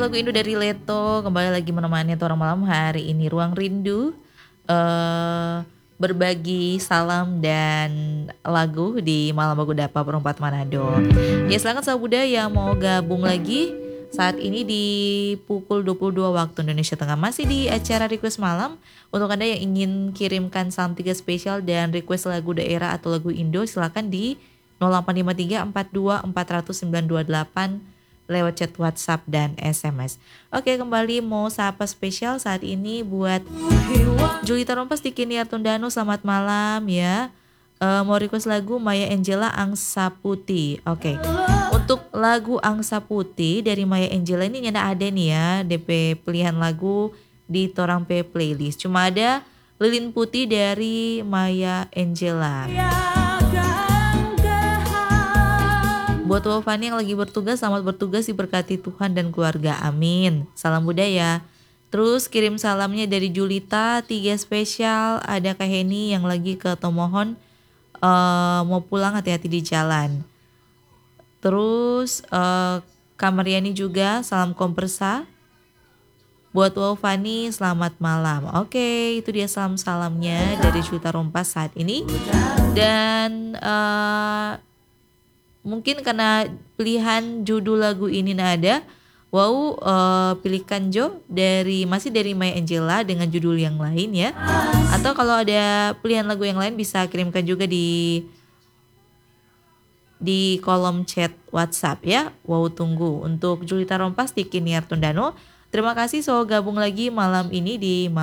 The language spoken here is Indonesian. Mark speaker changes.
Speaker 1: Lagu Indo dari Leto kembali lagi menemani orang malam hari ini Ruang Rindu berbagi salam dan lagu di Malam Bagu Dapa Perempat Manado. Ya silakan sahabat Buddha yang mau gabung lagi saat ini di pukul 22 waktu Indonesia Tengah masih di acara request malam. Untuk Anda yang ingin kirimkan salam 3 spesial dan request lagu daerah atau lagu Indo silakan di 0853 42 400 928 lewat chat WhatsApp dan SMS. Oke, kembali mau sapa spesial saat ini buat Julita Rompas di Kiniar Tondano. Selamat malam ya. Mau request lagu Maya Angela Angsa Putih. Oke. Untuk lagu Angsa Putih dari Maya Angela ini nyana ada nih ya DP pilihan lagu di Torang P playlist. Cuma ada Lilin Putih dari Maya Angela. Buat Wafani yang lagi bertugas, selamat bertugas, diberkati Tuhan dan keluarga, amin. Salam budaya. Terus kirim salamnya dari Julita, 3 spesial. Ada Kak Heni yang lagi ke Tomohon, mau pulang, hati-hati di jalan. Terus Kak Mariani juga, salam kompersa. Buat Wafani, selamat malam. Oke, itu dia salam-salamnya dari Julita Rompas saat ini. Dan mungkin karena pilihan judul lagu ini ada, wow, pilihkan Jo masih dari Maya Angela dengan judul yang lain ya. Atau kalau ada pilihan lagu yang lain bisa kirimkan juga di kolom chat WhatsApp ya. Wow, tunggu. Untuk Julita Rompas di Kiniar Tondano. Terima kasih so gabung lagi malam ini di